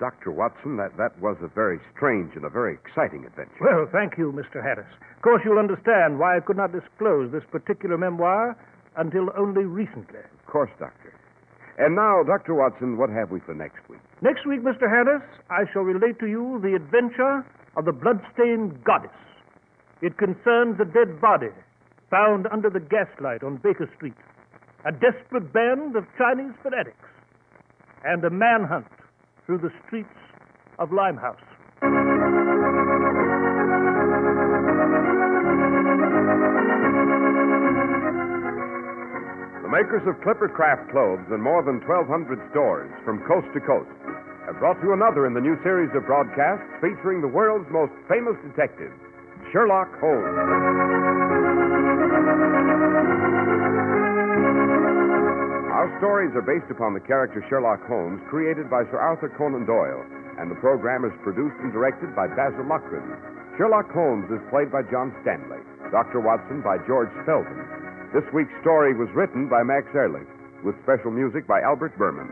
Dr. Watson, that was a very strange and a very exciting adventure. Well, thank you, Mr. Harris. Of course, you'll understand why I could not disclose this particular memoir until only recently. Of course, Doctor. And now, Dr. Watson, what have we for next week? Next week, Mr. Harris, I shall relate to you the adventure of the bloodstained goddess. It concerns a dead body found under the gaslight on Baker Street, a desperate band of Chinese fanatics, and a manhunt through the streets of Limehouse. The makers of Clipper Craft clothes in more than 1,200 stores from coast to coast have brought you another in the new series of broadcasts featuring the world's most famous detective, Sherlock Holmes. Our stories are based upon the character Sherlock Holmes, created by Sir Arthur Conan Doyle, and the program is produced and directed by Basil Loughrane. Sherlock Holmes is played by John Stanley, Dr. Watson by George Spelman. This week's story was written by Max Ehrlich, with special music by Albert Berman.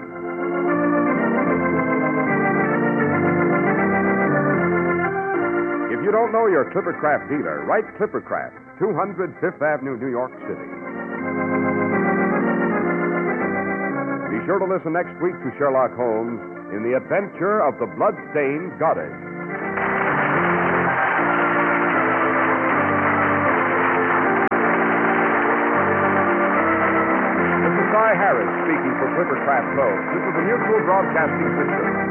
If you don't know your Clippercraft dealer, write Clippercraft, 200 Fifth Avenue, New York City. Be sure to listen next week to Sherlock Holmes in the adventure of the blood-stained goddess. This is Cy Harris speaking for Clippercraft Clothes. This is a Mutual Broadcasting System.